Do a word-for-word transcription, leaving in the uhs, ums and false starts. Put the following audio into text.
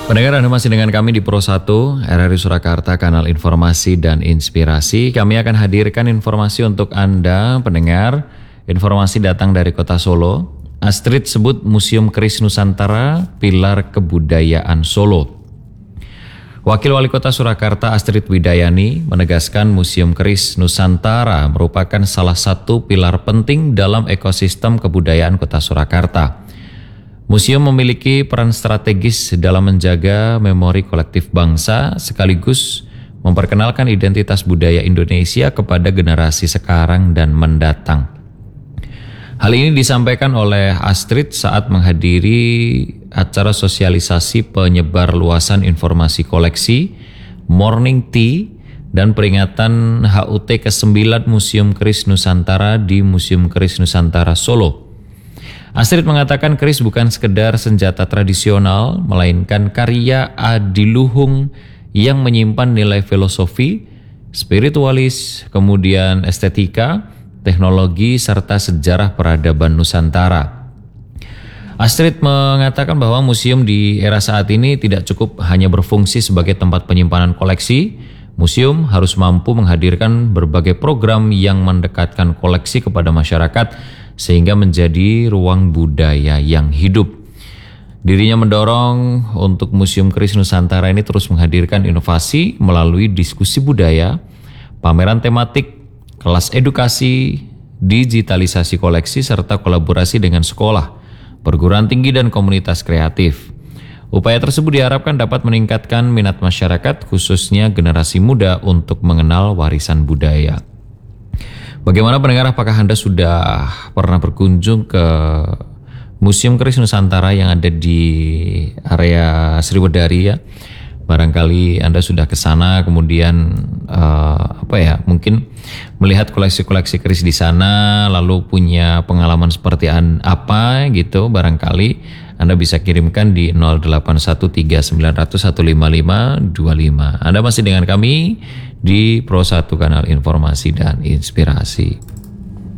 Pendengar, Anda masih dengan kami di Pro satu, R R I Surakarta, kanal informasi dan inspirasi. Kami akan hadirkan informasi untuk Anda, pendengar. Informasi datang dari kota Solo. Astrid sebut Museum Keris Nusantara pilar kebudayaan Solo. Wakil Wali Kota Surakarta Astrid Widayani menegaskan Museum Keris Nusantara merupakan salah satu pilar penting dalam ekosistem kebudayaan Kota Surakarta. Museum memiliki peran strategis dalam menjaga memori kolektif bangsa sekaligus memperkenalkan identitas budaya Indonesia kepada generasi sekarang dan mendatang. Hal ini disampaikan oleh Astrid saat menghadiri acara sosialisasi penyebar luasan informasi koleksi, Morning Tea, dan peringatan H U T kesembilan Museum Keris Nusantara di Museum Keris Nusantara Solo. Astrid mengatakan keris bukan sekedar senjata tradisional, melainkan karya adiluhung yang menyimpan nilai filosofi, spiritualis, kemudian estetika, teknologi, serta sejarah peradaban Nusantara. Astrid mengatakan bahwa museum di era saat ini tidak cukup hanya berfungsi sebagai tempat penyimpanan koleksi. Museum harus mampu menghadirkan berbagai program yang mendekatkan koleksi kepada masyarakat sehingga menjadi ruang budaya yang hidup. Dirinya mendorong untuk Museum Keris Nusantara ini terus menghadirkan inovasi melalui diskusi budaya, pameran tematik, kelas edukasi, digitalisasi koleksi, serta kolaborasi dengan sekolah, perguruan tinggi, dan komunitas kreatif. Upaya tersebut diharapkan dapat meningkatkan minat masyarakat, khususnya generasi muda, untuk mengenal warisan budaya. Bagaimana pendengar, apakah Anda sudah pernah berkunjung ke Museum Keris Nusantara yang ada di area Sriwedari ya? Barangkali Anda sudah ke sana, kemudian uh, apa ya, mungkin melihat koleksi-koleksi keris di sana, lalu punya pengalaman seperti apa gitu. Barangkali Anda bisa kirimkan di nol delapan satu tiga sembilan nol nol satu lima lima dua lima. Anda masih dengan kami di Pro satu, kanal informasi dan inspirasi.